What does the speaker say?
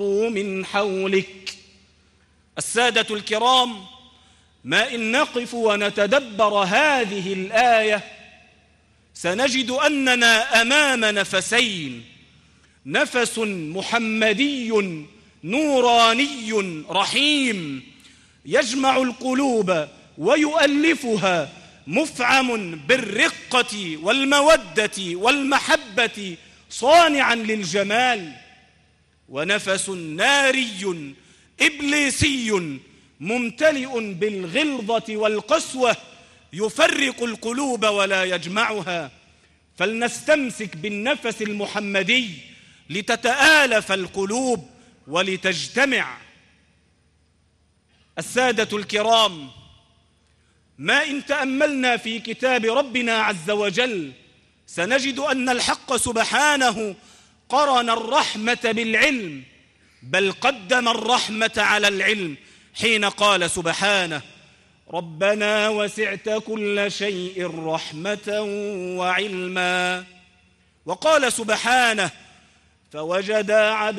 من حولك. السادة الكرام، ما إن نقف ونتدبر هذه الآية سنجد أننا أمام نفسين: نفس محمدي نوراني رحيم يجمع القلوب ويؤلفها، مفعم بالرقة والمودة والمحبة صانعا للجمال، ونفس ناري إبليسي ممتلئ بالغلظة والقسوة يفرق القلوب ولا يجمعها. فلنستمسك بالنفس المحمدي لتتآلف القلوب ولتجتمع. السادة الكرام، ما إن تأملنا في كتاب ربنا عز وجل سنجد أن الحق سبحانه قرن الرحمة بالعلم، بل قدم الرحمة على العلم حين قال سبحانه: ربنا وسعت كل شيء رحمة وعلما. وقال سبحانه: فوجدا عبدا